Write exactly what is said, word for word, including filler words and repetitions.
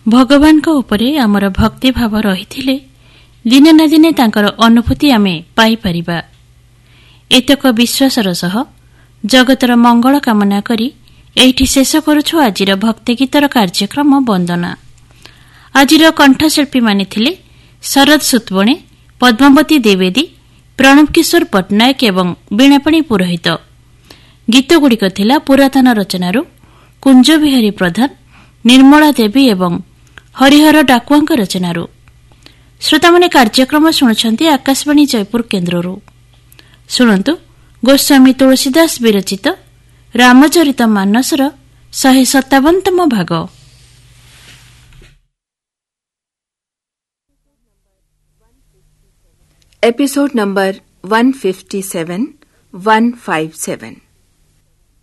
ଭଗବାନଙ୍କ ଉପରେ ଆମର ଭକ୍ତିଭାବ ରହିଥିଲେ ଦିନେ ନା ଦିନେ ତାଙ୍କର ଅନୁଭୂତି ଆମେ ପାଇପାରିବା। ଏତକ ବିଶ୍ୱାସର ସହ ଜଗତର ମଙ୍ଗଳ କାମନା କରି ଏଇଠି ଶେଷ କରୁଛୁ ଆଜିର ଭକ୍ତିଗୀତର କାର୍ଯ୍ୟକ୍ରମ ବନ୍ଦନା। ଆଜିର କଣ୍ଠଶିଳ୍ପୀମାନେ ଥିଲେ ଶରଦ ସୁତବଣେ, ପଦ୍ମାବତୀ ଦ୍ୱିବେଦୀ, ପ୍ରଣବ କିଶୋର ପଟ୍ଟନାୟକ ଏବଂ ବୀଣାପାଣି ପୁରୋହିତ। ଗୀତଗୁଡ଼ିକ ଥିଲା ପୁରାତନ ରଚନାରୁ କୁଞ୍ଜବିହାରୀ ପ୍ରଧାନ, ନିର୍ମଳା ଦେବୀ ଏବଂ ହରିହର ଡାକୁଆଙ୍କ ରଚନାରୁ। ଶ୍ରୋତାମାନେ କାର୍ଯ୍ୟକ୍ରମ ଶୁଣୁଛନ୍ତି ଆକାଶବାଣୀ ଜୟପୁର କେନ୍ଦ୍ରରୁ। ଶୁଣନ୍ତୁ ଗୋସ୍ୱାମୀ ତୁଳସୀଦାସ ବିରଚିତ ରାମଚରିତ ମାନସର ଶହେ ସତାବନତମ ଭାଗ। Episode number one fifty-seven, one fifty-seven.